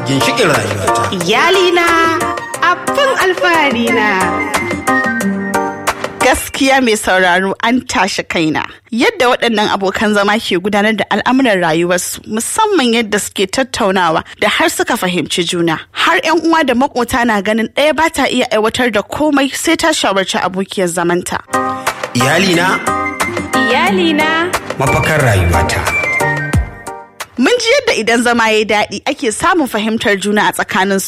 ginshiƙin rayuwata. Iyalina abin alfahari na. Gaskiya mai sauraro an tashi kaina. Yadda waɗannan abokan zama ke gudanar da al'amuran rayuwarsu, musamman yadda suke tattaunawa da har suka fahimci juna. Har 'yan uwa da maƙota na ganin ɗaya ba ta iya aiwatar da komai sai ta shawarci abokiyar zamanta. Iyalina mafakar rayuwata. Mun ji yadda idan zama ya yi daɗi ake samun fahimtar juna a tsakaninsu.